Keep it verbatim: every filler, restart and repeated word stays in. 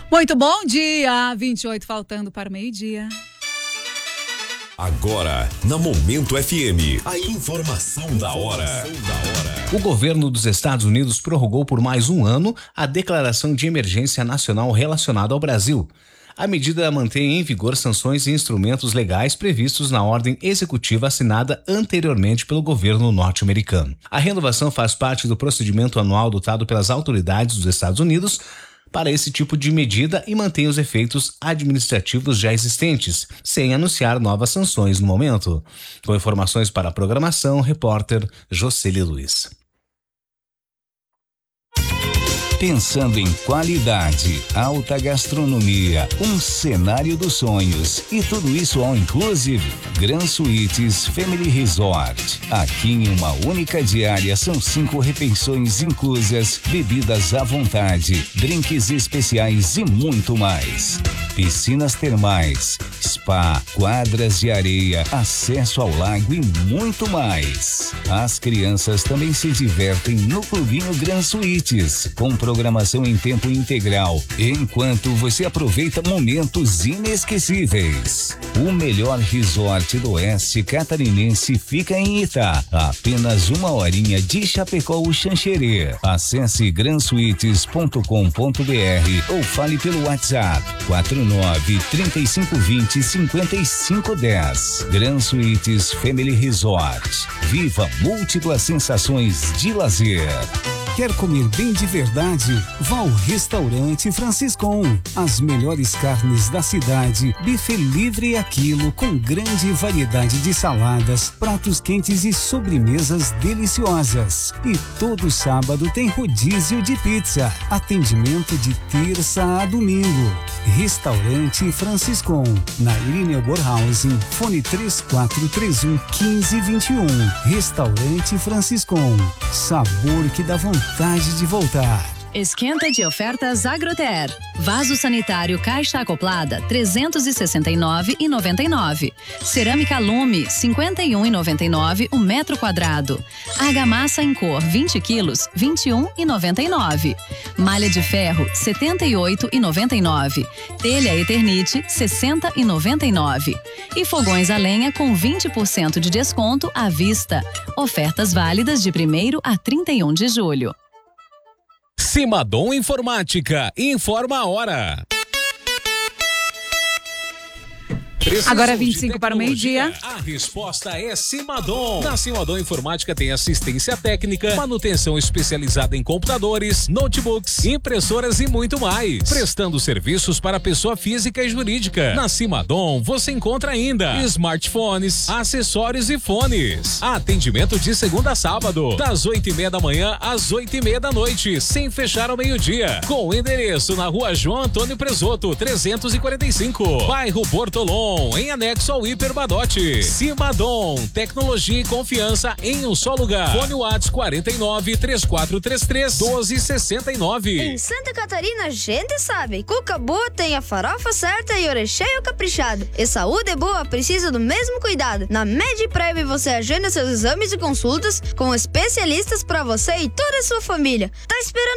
Muito bom dia, vinte e oito faltando para o meio-dia. Agora, na Momento F M, a informação da hora. O governo dos Estados Unidos prorrogou por mais um ano a declaração de emergência nacional relacionada ao Brasil. A medida mantém em vigor sanções e instrumentos legais previstos na ordem executiva assinada anteriormente pelo governo norte-americano. A renovação faz parte do procedimento anual adotado pelas autoridades dos Estados Unidos para esse tipo de medida e mantém os efeitos administrativos já existentes, sem anunciar novas sanções no momento. Com informações para a programação, repórter Jocely Luiz. Pensando em qualidade, alta gastronomia, um cenário dos sonhos e tudo isso all inclusive, Gran Suites Family Resort. Aqui em uma única diária são cinco refeições inclusas, bebidas à vontade, drinks especiais e muito mais. Piscinas termais, spa, quadras de areia, acesso ao lago e muito mais. As crianças também se divertem no Clubinho Gran Suites, com programação em tempo integral, enquanto você aproveita momentos inesquecíveis. O melhor resort do oeste catarinense fica em Itá, a apenas uma horinha de Chapecó ou Xanxerê. Acesse gran suites ponto com ponto b r ou fale pelo WhatsApp quatro nove, três cinco dois zero, cinco cinco um zero. Gran Suites Family Resort. Viva múltiplas sensações de lazer. Quer comer bem de verdade? Vá ao Restaurante Franciscon. As melhores carnes da cidade, buffet livre a quilo com grande variedade de saladas, pratos quentes e sobremesas deliciosas. E todo sábado tem rodízio de pizza. Atendimento de terça a domingo. Restaurante Franciscon, na Irineu Borhausen, fone três quatro três um, um cinco dois um. Restaurante Franciscon, sabor que dá vontade de voltar. Esquenta de ofertas Agroter. Vaso sanitário caixa acoplada trezentos e sessenta e nove reais e noventa e nove centavos. Cerâmica Lume cinquenta e um reais e noventa e nove centavos o metro quadrado. Argamassa em cor vinte quilos vinte e um reais e noventa e nove centavos. Malha de ferro setenta e oito reais e noventa e nove centavos. Telha Eternite sessenta reais e noventa e nove centavos. E fogões a lenha com vinte por cento de desconto à vista. Ofertas válidas de primeiro a trinta e um de julho. Simadom Informática, informa a hora. Precisou Agora vinte e cinco para o meio-dia. A resposta é Simadom. Na Simadom Informática tem assistência técnica, manutenção especializada em computadores, notebooks, impressoras e muito mais. Prestando serviços para pessoa física e jurídica. Na Simadom você encontra ainda smartphones, acessórios e fones. Atendimento de segunda a sábado, das oito e meia da manhã às oito e meia da noite, sem fechar ao meio-dia. Com o endereço na Rua João Antônio Presoto, trezentos e quarenta e cinco, bairro Bortolom, em anexo ao Hiper Badote. Simadom, tecnologia e confiança em um só lugar. Fone WhatsApp quarenta e nove, três quatro três três, doze sessenta e nove. Em Santa Catarina a gente sabe, cuca boa tem a farofa certa e o recheio caprichado. E saúde boa precisa do mesmo cuidado. Na MedPrev você agenda seus exames e consultas com especialistas para você e toda a sua família. Tá esperando